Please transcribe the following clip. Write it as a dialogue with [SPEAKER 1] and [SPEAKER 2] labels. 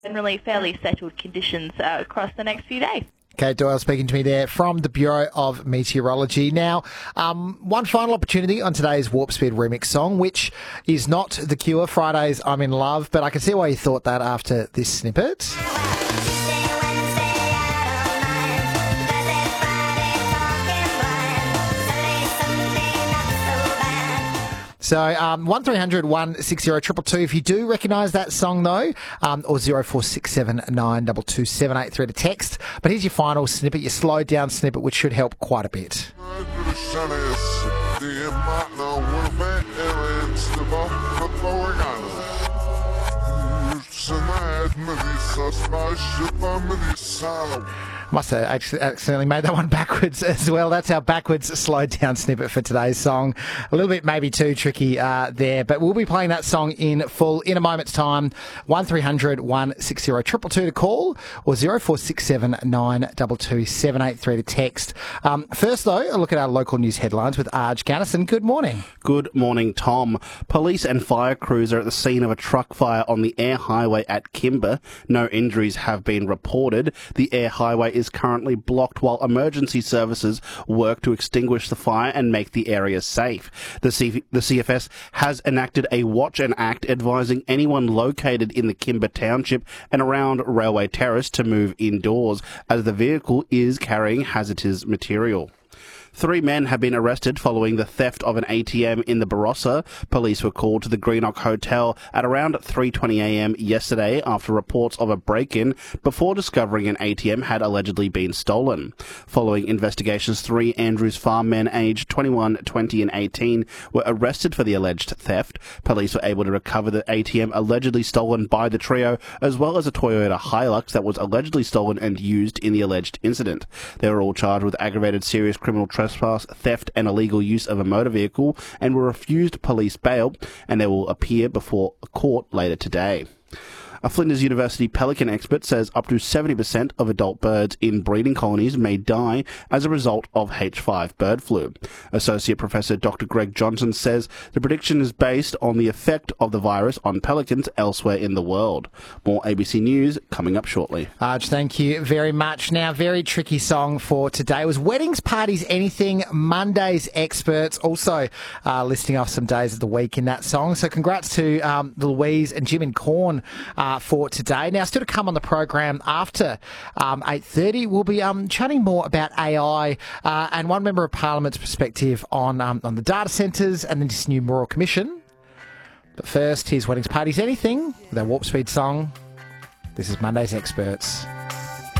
[SPEAKER 1] Generally fairly settled conditions across the next few days.
[SPEAKER 2] Kate Doyle speaking to me there from the Bureau of Meteorology. Now, one final opportunity on today's Warp Speed remix song, which is not The Cure, Friday's I'm in Love, but I can see why you thought that after this snippet. So 1300 160 222 if you do recognise that song though, or 0467 922 783 to text. But here's your final snippet, your slowed down snippet, which should help quite a bit. Must have accidentally made that one backwards as well. That's our backwards slowed down snippet for today's song. A little bit maybe too tricky there, but we'll be playing that song in full in a moment's time. 1300 160 222 to call, or 0467 922 783 to text. First though, a look at our local news headlines with Arj Gannison. Good morning.
[SPEAKER 3] Good morning, Tom. Police and fire crews are at the scene of a truck fire on the Air Highway at Kimber. No injuries have been reported. The Air Highway is currently blocked while emergency services work to extinguish the fire and make the area safe. The CFS has enacted a watch and act advising anyone located in the Kimber Township and around Railway Terrace to move indoors, as the vehicle is carrying hazardous material. 3 men have been arrested following the theft of an ATM in the Barossa. Police were called to the Greenock Hotel at around 3:20 a.m. yesterday after reports of a break-in before discovering an ATM had allegedly been stolen. Following investigations, 3 Andrews Farm men aged 21, 20 and 18 were arrested for the alleged theft. Police were able to recover the ATM allegedly stolen by the trio, as well as a Toyota Hilux that was allegedly stolen and used in the alleged incident. They were all charged with aggravated serious criminal trespass, theft and illegal use of a motor vehicle, and were refused police bail, and they will appear before a court later today. A Flinders University pelican expert says up to 70% of adult birds in breeding colonies may die as a result of H5 bird flu. Associate Professor Dr. Greg Johnson says the prediction is based on the effect of the virus on pelicans elsewhere in the world. More ABC News coming up shortly.
[SPEAKER 2] Arj, thank you very much. Now, very tricky song for today was Weddings, Parties, Anything, Monday's experts, also listing off some days of the week in that song. So congrats to Louise and Jim and Corn for today. Now, still to come on the program after 8:30, we'll be chatting more about AI and one member of Parliament's perspective on the data centres and this new Royal Commission. But first, here's Weddings, Parties, Anything with our Warp Speed song. This is Monday's Experts.